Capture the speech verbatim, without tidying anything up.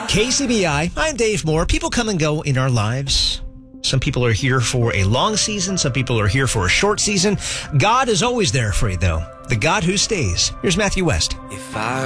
K C B I, I'm Dave Moore. People come and go in our lives. Some people are here for a long season. Some people are here for a short season. God is always there for you, though. The God who stays. Here's Matthew West. If I